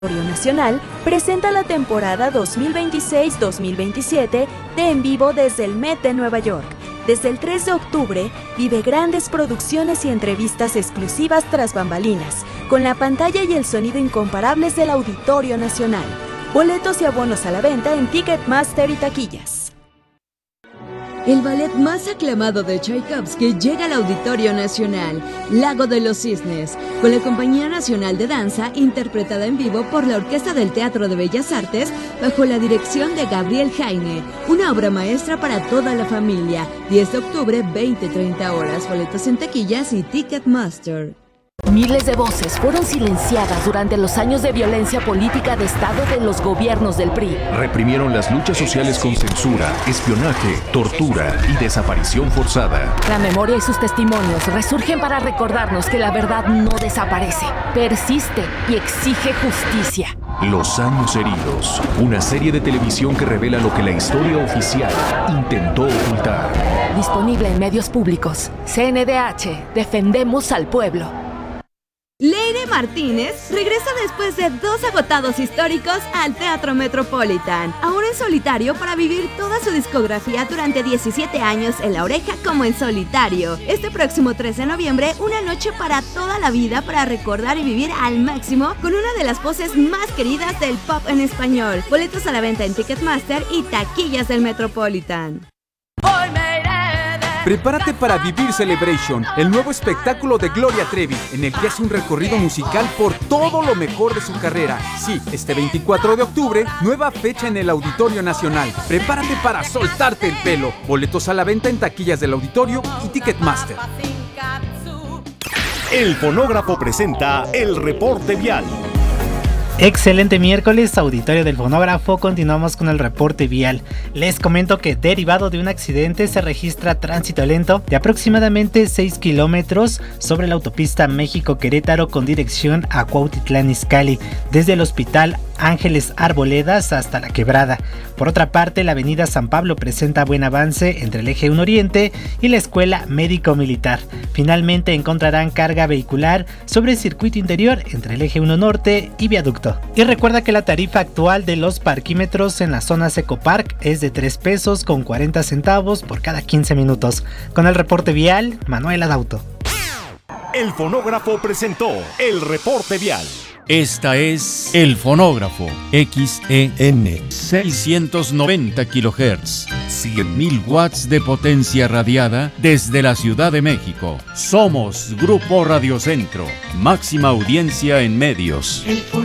Nacional presenta la temporada 2026-2027 de En Vivo desde el Met de Nueva York. Desde el 3 de octubre, vive grandes producciones y entrevistas exclusivas tras bambalinas, con la pantalla y el sonido incomparables del Auditorio Nacional. Boletos y abonos a la venta en Ticketmaster y taquillas. El ballet más aclamado de Tchaikovsky llega al Auditorio Nacional, Lago de los Cisnes, con la Compañía Nacional de Danza, interpretada en vivo por la Orquesta del Teatro de Bellas Artes, bajo la dirección de Gabriel Jaime. Una obra maestra para toda la familia. 10 de octubre, 20-30 horas. Boletos en taquillas y Ticketmaster. Miles de voces fueron silenciadas durante los años de violencia política de Estado de los gobiernos del PRI. Reprimieron las luchas sociales con censura, espionaje, tortura y desaparición forzada. La memoria y sus testimonios resurgen para recordarnos que la verdad no desaparece, persiste y exige justicia. Los años heridos, una serie de televisión que revela lo que la historia oficial intentó ocultar. Disponible en medios públicos. CNDH, defendemos al pueblo. Leire Martínez regresa después de 2 agotados históricos al Teatro Metropolitan, ahora en solitario para vivir toda su discografía durante 17 años en La Oreja como en solitario. Este próximo 3 de noviembre, una noche para toda la vida para recordar y vivir al máximo con una de las voces más queridas del pop en español. Boletos a la venta en Ticketmaster y taquillas del Metropolitan. Prepárate para vivir Celebration, el nuevo espectáculo de Gloria Trevi, en el que hace un recorrido musical por todo lo mejor de su carrera. Sí, este 24 de octubre, nueva fecha en el Auditorio Nacional. Prepárate para soltarte el pelo. Boletos a la venta en taquillas del Auditorio y Ticketmaster. El Fonógrafo presenta el reporte vial. Excelente miércoles, auditorio del Fonógrafo. Continuamos con el reporte vial. Les comento que derivado de un accidente se registra tránsito lento de aproximadamente 6 kilómetros sobre la autopista México-Querétaro con dirección a Cuautitlán Izcalli, desde el Hospital Ángeles Arboledas hasta La Quebrada. Por otra parte, la avenida San Pablo presenta buen avance entre el eje 1 Oriente y la Escuela Médico Militar. Finalmente encontrarán carga vehicular sobre el circuito interior entre el eje 1 Norte y Viaducto. Y recuerda que la tarifa actual de los parquímetros en la zona Secopark es de 3 pesos con 40 centavos por cada 15 minutos. Con el reporte vial, Manuel Adauto. El Fonógrafo presentó el reporte vial. Esta es El Fonógrafo, XEN 690 kHz, 100.000 watts de potencia radiada desde la Ciudad de México. Somos Grupo Radio Centro, máxima audiencia en medios.